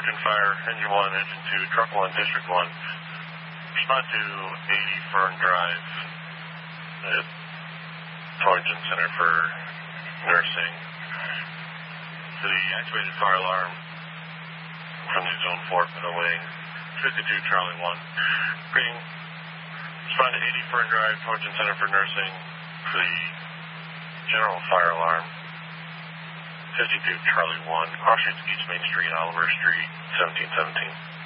engine fire, engine 1, engine 2, truck 1, district 1. Respond to 80 Fern Drive at Torrington Center for nursing. To the activated fire alarm from the Zone 4 middle wing, 52 Charlie 1. Reading. Respond to 80 Fern Drive, Torrington Center for nursing. For the general fire alarm, 52 Charlie 1. Cross streets East Main Street, Oliver Street, 1717.